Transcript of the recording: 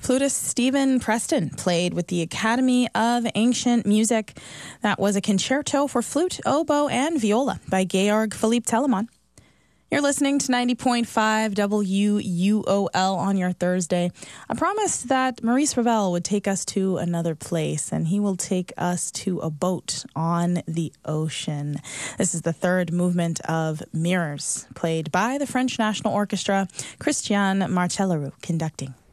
Flutist Stephen Preston played with the Academy of Ancient Music. That was a concerto for flute, oboe, and viola by Georg Philipp Telemann. You're listening to 90.5 WUOL on your Thursday. I promised that Maurice Ravel would take us to another place, and he will take us to a boat on the ocean. This is the third movement of Mirrors, played by the French National Orchestra, Christian Martelleroux conducting.